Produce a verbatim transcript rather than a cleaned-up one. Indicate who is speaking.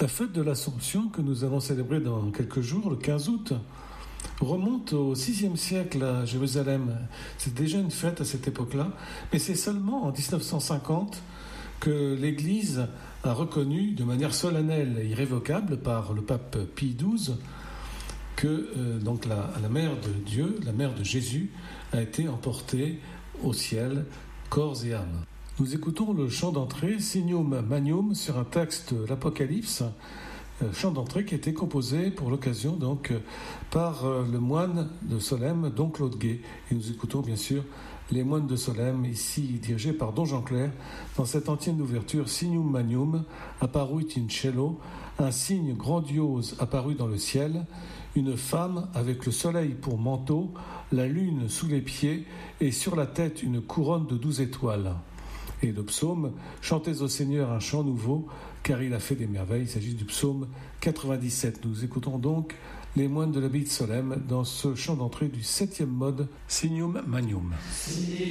Speaker 1: La fête de l'Assomption que nous allons célébrer dans quelques jours, le quinze août, remonte au sixième siècle à Jérusalem. C'est déjà une fête à cette époque-là, mais c'est seulement en dix-neuf cent cinquante que l'Église a reconnu de manière solennelle et irrévocable par le pape Pie douze que euh, donc la, la mère de Dieu, la mère de Jésus, a été emportée au ciel, corps et âme. Nous écoutons le chant d'entrée Signum Magnum sur un texte de l'Apocalypse, euh, chant d'entrée qui a été composé pour l'occasion donc euh, par euh, le moine de Solesmes, Don Claude Guet. Et nous écoutons bien sûr les moines de Solesmes, ici dirigés par Don Jean Clair, dans cette entière ouverture Signum Magnum, apparuit in cielo, un signe grandiose apparu dans le ciel, une femme avec le soleil pour manteau, la lune sous les pieds et sur la tête une couronne de douze étoiles. Et le psaume « Chantez au Seigneur un chant nouveau, car il a fait des merveilles ». Il s'agit du psaume quatre-vingt-dix-sept. Nous écoutons donc les moines de l'abbaye de Solesmes dans ce chant d'entrée du septième mode Signum Magnum.